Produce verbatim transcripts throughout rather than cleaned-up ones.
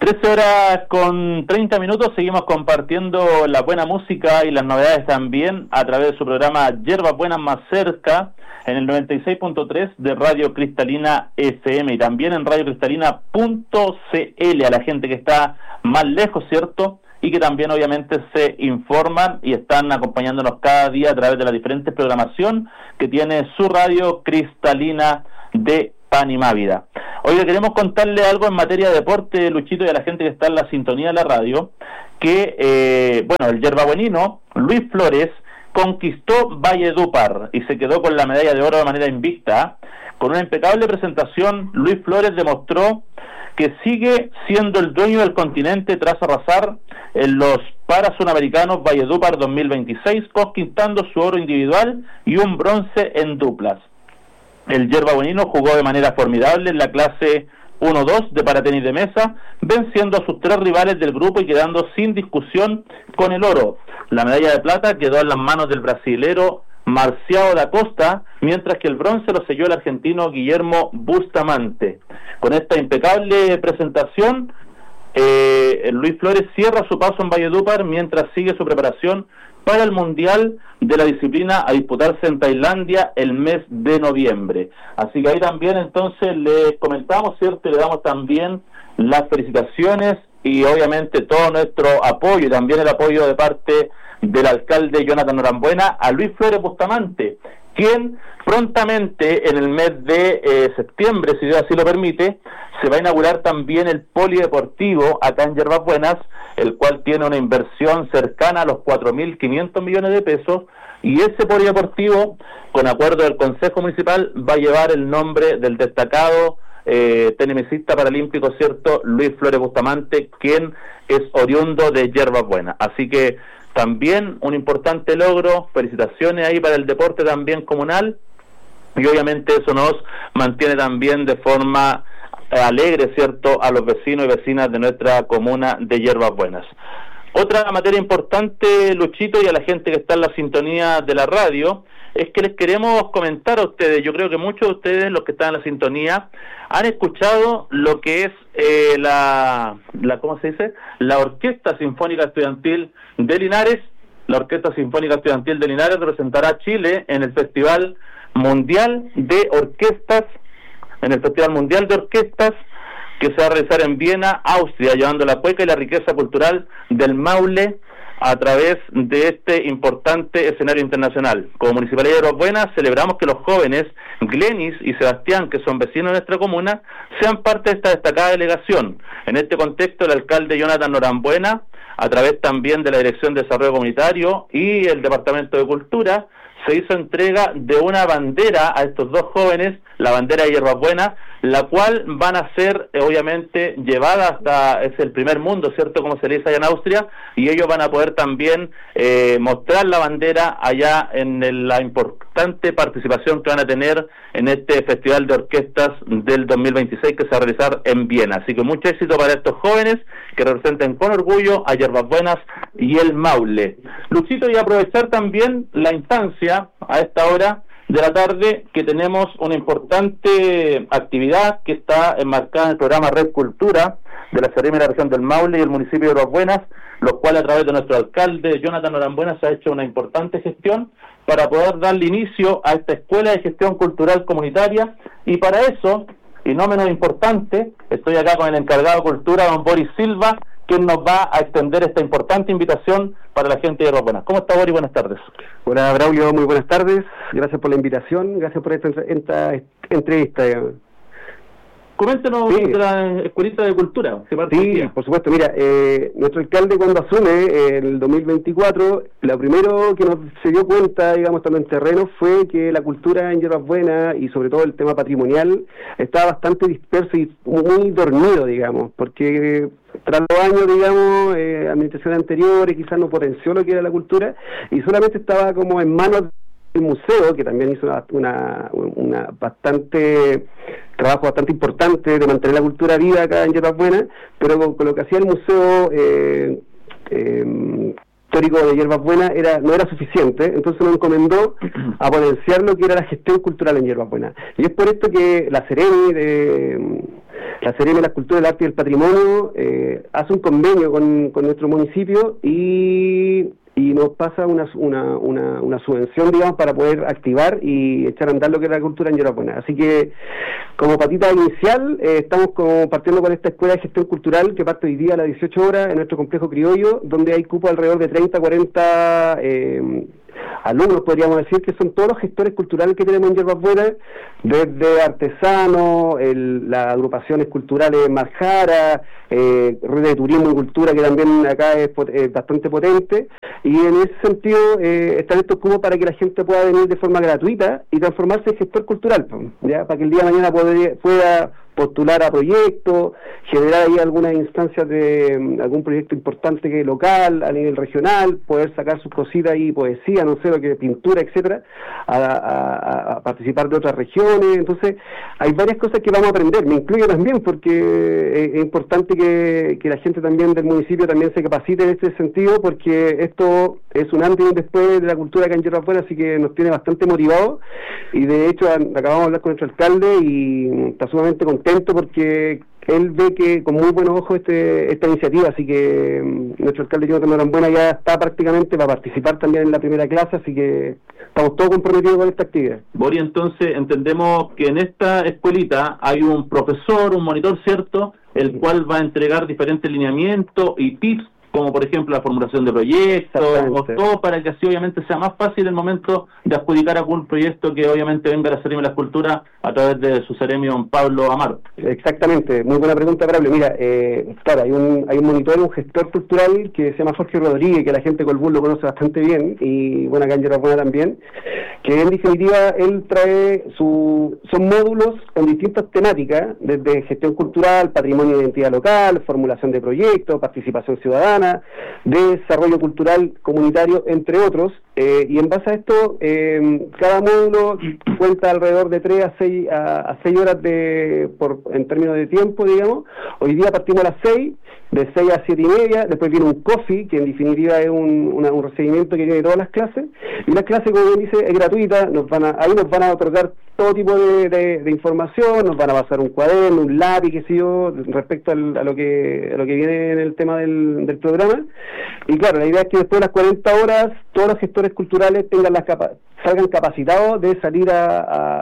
trece horas con treinta minutos, seguimos compartiendo la buena música y las novedades también a través de su programa Hierbas Buenas Más Cerca en el noventa y seis punto tres de Radio Cristalina F M y también en radio cristalina punto c l a la gente que está más lejos, ¿cierto? Y que también obviamente se informan y están acompañándonos cada día a través de la diferente programación que tiene su radio cristalina de Panimávida. Oiga, queremos contarle algo en materia de deporte, Luchito, y a la gente que está en la sintonía de la radio, que, eh, bueno, el yerbabuenino Luis Flores conquistó Valledupar y se quedó con la medalla de oro de manera invicta. Con una impecable presentación, Luis Flores demostró que sigue siendo el dueño del continente tras arrasar en los Parasunamericanos Valledupar dos mil veintiséis, conquistando su oro individual y un bronce en duplas. El yerbabuenino jugó de manera formidable en la clase uno dos de paratenis de mesa, venciendo a sus tres rivales del grupo y quedando sin discusión con el oro. La medalla de plata quedó en las manos del brasilero Marcial da Costa, mientras que el bronce lo selló el argentino Guillermo Bustamante. Con esta impecable presentación, eh, Luis Flores cierra su paso en Valledupar mientras sigue su preparación para el Mundial de la disciplina a disputarse en Tailandia el mes de noviembre. Así que ahí también entonces le comentamos, ¿cierto? Y le damos también las felicitaciones y obviamente todo nuestro apoyo y también el apoyo de parte del alcalde Jonathan Norambuena a Luis Flores Bustamante, quien prontamente en el mes de eh, septiembre, si Dios así lo permite, se va a inaugurar también el polideportivo acá en Hierbas Buenas, el cual tiene una inversión cercana a los cuatro mil quinientos millones de pesos, y ese polideportivo, con acuerdo del Consejo Municipal, va a llevar el nombre del destacado eh, tenisista paralímpico, ¿cierto?, Luis Flores Bustamante, quien es oriundo de Hierbas Buenas. Así que también un importante logro, felicitaciones ahí para el deporte también comunal, y obviamente eso nos mantiene también de forma alegre, ¿cierto?, a los vecinos y vecinas de nuestra comuna de Hierbas Buenas. Otra materia importante, Luchito, y a la gente que está en la sintonía de la radio, es que les queremos comentar a ustedes, yo creo que muchos de ustedes, los que están en la sintonía, han escuchado lo que es eh, la, la, ¿cómo se dice?, la Orquesta Sinfónica Estudiantil de Linares. La Orquesta Sinfónica Estudiantil de Linares representará a Chile en el Festival Mundial de Orquestas, en el Festival Mundial de Orquestas, que se va a realizar en Viena, Austria, llevando la cueca y la riqueza cultural del Maule a través de este importante escenario internacional. Como Municipalidad de Hierbas Buenas celebramos que los jóvenes Glenis y Sebastián, que son vecinos de nuestra comuna, sean parte de esta destacada delegación. En este contexto, el alcalde Jonathan Norambuena, a través también de la Dirección de Desarrollo Comunitario y el Departamento de Cultura, se hizo entrega de una bandera a estos dos jóvenes, la bandera de Hierbas Buenas, la cual van a ser eh, obviamente llevada hasta, es el primer mundo, ¿cierto?, como se le dice allá en Austria, y ellos van a poder también eh, mostrar la bandera allá en el, la importante participación que van a tener en este Festival de Orquestas del dos mil veintiséis que se va a realizar en Viena. Así que mucho éxito para estos jóvenes que representen con orgullo a Hierbas Buenas y el Maule. Luchito, y aprovechar también la instancia a esta hora de la tarde que tenemos una importante actividad que está enmarcada en el programa Red Cultura de la Seremi de la región del Maule y el municipio de Hierbas Buenas, los cuales a través de nuestro alcalde Jonathan Norambuena se ha hecho una importante gestión para poder darle inicio a esta escuela de gestión cultural comunitaria, y para eso, y no menos importante, estoy acá con el encargado de cultura, don Boris Silva, quien nos va a extender esta importante invitación para la gente de Hierbas Buenas. ¿Cómo está, Boris? Buenas tardes. Hola, Braulio, muy buenas tardes. Gracias por la invitación, gracias por esta, esta entrevista. Coméntenos sí. de la Escuelita de Cultura. Sí, por supuesto. Mira, eh, nuestro alcalde cuando asume eh, en el dos mil veinticuatro, lo primero que nos se dio cuenta, digamos, estando en terreno, fue que la cultura en Hierbas Buenas y sobre todo el tema patrimonial estaba bastante disperso y muy dormido, digamos, porque tras los años, digamos, eh, administraciones anteriores quizás no potenció lo que era la cultura y solamente estaba como en manos del museo, que también hizo una, una, una bastante trabajo bastante importante de mantener la cultura viva acá en Hierbas Buenas, pero con, con lo que hacía el museo eh, eh, histórico de Hierbas Buenas era no era suficiente, entonces nos encomendó a potenciar lo que era la gestión cultural en Hierbas Buenas. Y es por esto que la Seremi de la Seremi de la Cultura, el Arte y el Patrimonio eh, hace un convenio con, con nuestro municipio y y nos pasa una, una, una, una subvención, digamos, para poder activar y echar a andar lo que es la cultura en Hierbas Buenas. Así que, como patita inicial, eh, estamos como partiendo con esta escuela de gestión cultural que parte hoy día a las dieciocho horas en nuestro complejo criollo, donde hay cupo alrededor de treinta, cuarenta eh, alumnos, podríamos decir, que son todos los gestores culturales que tenemos en Hierbas Buenas, desde artesanos, el, las agrupaciones culturales Marjara, eh, Red de Turismo y Cultura, que también acá es, es bastante potente, y en ese sentido eh, están estos cupos para que la gente pueda venir de forma gratuita y transformarse en gestor cultural, ¿ya? Para que el día de mañana podría, pueda postular a proyectos, generar ahí algunas instancias de um, algún proyecto importante que local, a nivel regional, poder sacar sus cositas ahí, poesía, no sé, lo que pintura, etcétera, a, a, a participar de otras regiones. Entonces, hay varias cosas que vamos a aprender, me incluyo también, porque es, es importante que, que la gente también del municipio también se capacite en este sentido, porque esto es un antes y un después de la cultura acá en Hierbas Buenas, así que nos tiene bastante motivados, y de hecho acabamos de hablar con nuestro alcalde y está sumamente contento porque él ve que con muy buenos ojos este, esta iniciativa, así que um, nuestro alcalde Jonathan Norambuena ya está prácticamente para participar también en la primera clase, así que estamos todos comprometidos con esta actividad. Bori, entonces entendemos que en esta escuelita hay un profesor, un monitor, ¿cierto?, el cual va a entregar diferentes lineamientos y tips, como por ejemplo la formulación de proyectos, o todo para que así obviamente sea más fácil el momento de adjudicar algún proyecto que obviamente venga a la Seremi de la Cultura a través de su Seremi don Pablo Amaro. Exactamente, muy buena pregunta, Pablo. Mira, eh, claro, hay un hay un monitor, un gestor cultural que se llama Jorge Rodríguez, que la gente Colbún lo conoce bastante bien, y bueno, acá en Hierbas Buenas también, que en definitiva él trae su son módulos con distintas temáticas, desde gestión cultural, patrimonio e identidad local, formulación de proyectos, participación ciudadana, desarrollo cultural comunitario, entre otros, eh, y en base a esto, eh, cada módulo cuenta alrededor de tres a seis a, a seis horas de por en términos de tiempo, digamos. Hoy día partimos a las seis, de seis a siete y media, después viene un coffee, que en definitiva es un, una, un recibimiento que tiene todas las clases, y las clases, como bien dice, es gratuita, nos van a, ahí nos van a otorgar todo tipo de, de, de información, nos van a pasar un cuaderno, un lápiz, qué sé yo, respecto al, a lo que a lo que viene en el tema del, del programa. Y claro, la idea es que después de las cuarenta horas todos los gestores culturales tengan las capa salgan capacitados de salir a,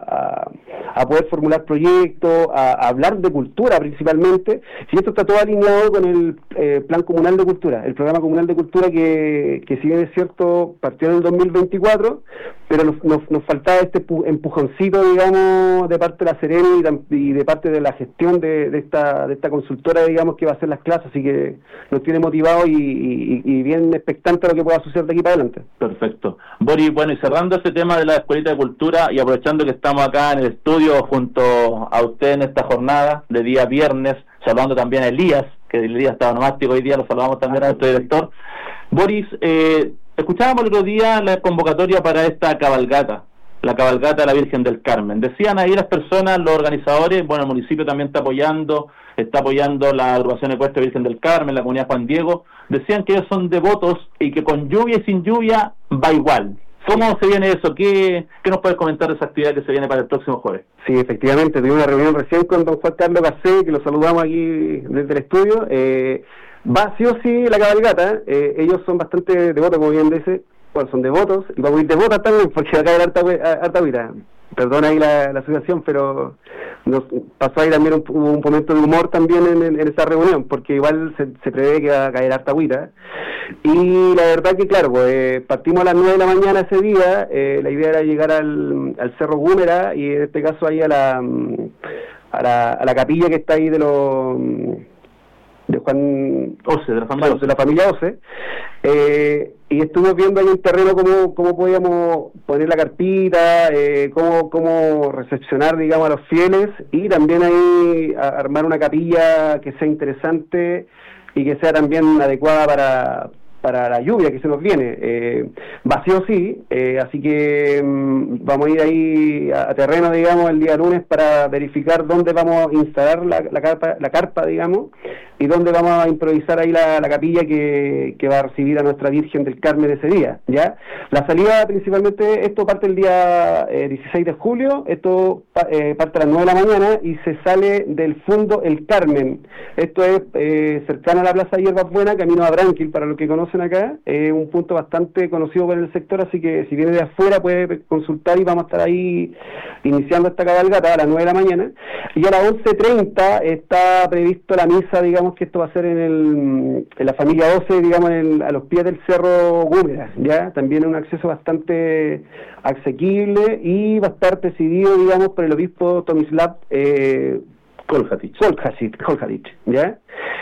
a, a poder formular proyectos, a, a hablar de cultura principalmente, y esto está todo alineado con el eh, Plan Comunal de Cultura, el Programa Comunal de Cultura que, que si bien es cierto, partió en el dos mil veinticuatro, pero nos, nos, nos faltaba este empujoncito, digamos, de parte de la Seremi y de parte de la gestión de, de esta de esta consultora, digamos, que va a hacer las clases, así que nos tiene motivados y, y, y bien expectante a lo que pueda suceder de aquí para adelante. Perfecto. Bori, bueno, y cerrando ese tema de la Escuelita de Cultura y aprovechando que estamos acá en el estudio junto a usted en esta jornada de día viernes, saludando también a Elías, que Elías estaba nomástico hoy día, lo saludamos también a nuestro director. Boris, eh, escuchábamos el otro día la convocatoria para esta cabalgata, la cabalgata de la Virgen del Carmen. Decían ahí las personas, los organizadores, bueno, el municipio también está apoyando, está apoyando la agrupación ecuestre Virgen del Carmen, la comunidad Juan Diego, decían que ellos son devotos y que con lluvia y sin lluvia va igual. ¿Cómo se viene eso? ¿Qué, ¿Qué nos puedes comentar de esa actividad que se viene para el próximo jueves? Sí, efectivamente, tuvimos una reunión recién con don Juan Carlos Garcés, que lo saludamos aquí desde el estudio. Eh, va sí o sí la cabalgata, eh, ellos son bastante devotos, como bien dice, bueno, son devotos, y vamos a ir devotas también, porque va a caer harta, harta huira. Perdona ahí la, la asociación, pero nos pasó ahí también un, un momento de humor también en, en, en esa reunión, porque igual se, se prevé que va a caer harta huira. Y la verdad que claro, pues eh, partimos a las nueve de la mañana ese día, eh, la idea era llegar al, al Cerro Gúmera, y en este caso ahí a la, a la a la capilla que está ahí de los de Juan Ose, de la familia Ose, de la familia Ose. Eh, y estuvimos viendo ahí en terreno cómo, cómo podíamos poner la carpita, eh, cómo, cómo recepcionar, digamos, a los fieles, y también ahí a, armar una capilla que sea interesante y que sea también adecuada para, para la lluvia que se nos viene. Eh, vacío sí, eh, así que mmm, vamos a ir ahí a, a terreno, digamos, el día lunes para verificar dónde vamos a instalar la, la, carpa, la carpa, digamos, y donde vamos a improvisar ahí la, la capilla que, que va a recibir a nuestra Virgen del Carmen ese día, ¿ya? La salida principalmente, esto parte el día eh, dieciséis de julio, esto eh, parte a las nueve de la mañana y se sale del Fundo El Carmen. Esto es eh, cercano a la Plaza Hierbas Buenas, camino a Branquil, para los que conocen acá, es eh, un punto bastante conocido por el sector, así que si viene de afuera puede consultar y vamos a estar ahí iniciando esta cabalgata a las nueve de la mañana. Y a las once treinta está previsto la misa, digamos que esto va a ser en, el, en la familia doce, digamos, en el, a los pies del Cerro Gúmera, ¿ya? También es un acceso bastante asequible y va a estar presidido, digamos, por el obispo Tomislav eh, Kolhatic. Kolhatic, Kolhatic, ¿ya?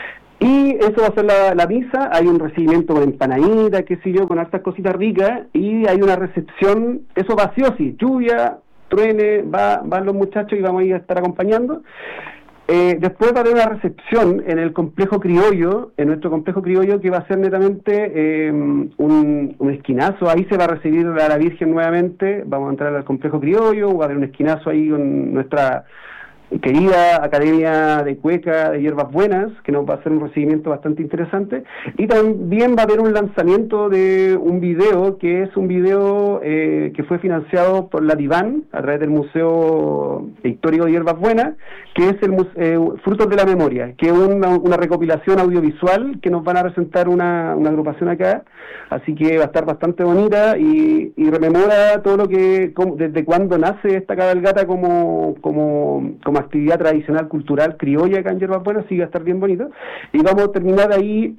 Y eso va a ser la, la misa, hay un recibimiento con empanaditas, qué sé yo, con hartas cositas ricas, y hay una recepción, eso va sí o sí, lluvia, truene, va, van los muchachos y vamos a ir a estar acompañando. Eh, después va a haber una recepción en el complejo criollo, en nuestro complejo criollo, que va a ser netamente eh, un, un esquinazo. Ahí se va a recibir a la Virgen nuevamente, vamos a entrar al complejo criollo, va a haber un esquinazo ahí con nuestra querida Academia de Cueca de Hierbas Buenas, que nos va a hacer un recibimiento bastante interesante, y también va a haber un lanzamiento de un video, que es un video eh, que fue financiado por la DIVAN, a través del Museo Histórico de Hierbas Buenas, que es el eh, Frutos de la Memoria, que es una, una recopilación audiovisual que nos van a presentar una, una agrupación acá, así que va a estar bastante bonita y, y rememora todo lo que, como, desde cuándo nace esta cabalgata como, como, como actividad tradicional, cultural, criolla acá en Hierbas Buenas, así que va a estar bien bonito. Y vamos a terminar ahí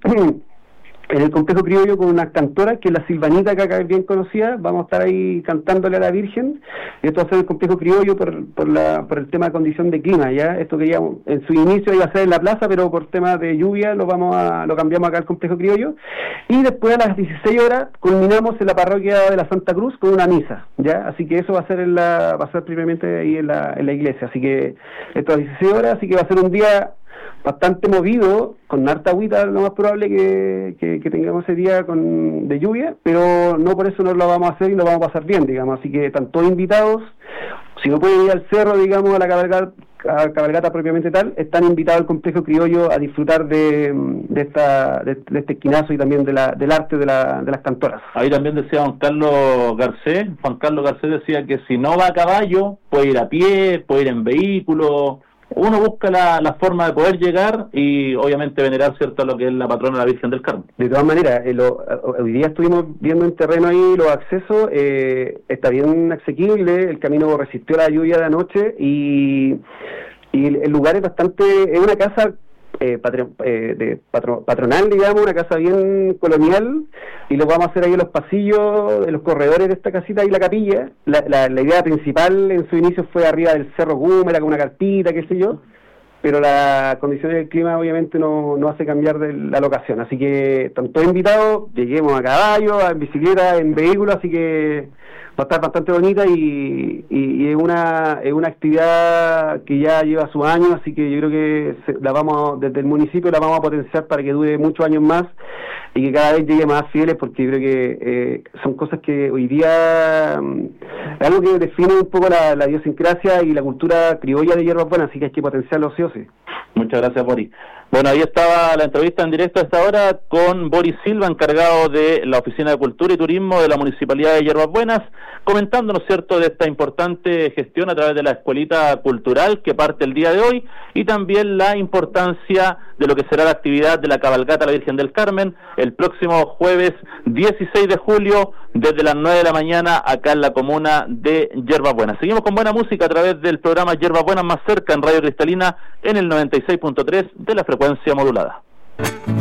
en el complejo criollo con unas cantoras, que es la Silvanita, que acá es bien conocida, vamos a estar ahí cantándole a la Virgen. Esto va a ser el complejo criollo por, por, la, por el tema de condición de clima, ¿ya? Esto que ya en su inicio iba a ser en la plaza, pero por temas de lluvia lo vamos a lo cambiamos acá al complejo criollo. Y después a las dieciséis horas culminamos en la parroquia de la Santa Cruz con una misa, ¿ya? Así que eso va a ser en la va a ser primeramente ahí en la, en la iglesia. Así que esto a las dieciséis horas, así que va a ser un día bastante movido, con harta agüita, lo más probable que, que, que tengamos ese día con, de lluvia, pero no por eso no lo vamos a hacer y lo vamos a pasar bien, digamos, así que están todos invitados. Si no pueden ir al cerro, digamos, a la cabalgata, a la cabalgata propiamente tal, están invitados al complejo criollo a disfrutar de, de esta de, de este esquinazo y también de la, del arte de, la, de las cantoras. Ahí también decía Juan Carlos Garcés, Juan Carlos Garcés decía que si no va a caballo, puede ir a pie, puede ir en vehículo. Uno busca la, la forma de poder llegar y obviamente venerar, cierto, lo que es la patrona, la Virgen del Carmen. De todas maneras, eh, lo, hoy día estuvimos viendo en terreno ahí los accesos, eh, está bien asequible, el camino resistió la lluvia de anoche y, y el lugar es bastante, es una casa eh, patri, eh, de patro, patronal, digamos, una casa bien colonial, y lo vamos a hacer ahí en los pasillos, en los corredores de esta casita y la capilla. La, la, la idea principal en su inicio fue arriba del Cerro Gúmera con una carpita, qué sé yo, pero las condiciones del clima obviamente no, no hace cambiar de la locación, así que están todos invitados, lleguemos a caballo, en bicicleta, en vehículo, así que va a estar bastante bonita y, y, y es una es una actividad que ya lleva sus años, así que yo creo que se, la vamos desde el municipio la vamos a potenciar para que dure muchos años más y que cada vez llegue más fieles, porque yo creo que eh, son cosas que hoy día um, es algo que define un poco la, la idiosincrasia y la cultura criolla de Hierbas Buenas, así que hay que potenciarlo sí o sí. Muchas gracias, Boris. Bueno, ahí estaba la entrevista en directo a esta hora con Boris Silva, encargado de la Oficina de Cultura y Turismo de la Municipalidad de Hierbas Buenas, comentándonos, cierto, de esta importante gestión a través de la Escuelita Cultural que parte el día de hoy, y también la importancia de lo que será la actividad de la cabalgata a la Virgen del Carmen el próximo jueves dieciséis de julio desde las nueve de la mañana acá en la comuna de Hierbas Buenas. Seguimos con buena música a través del programa Hierbas Buenas más cerca en Radio Cristalina en el noventa y seis punto tres de la frecuencia modulada.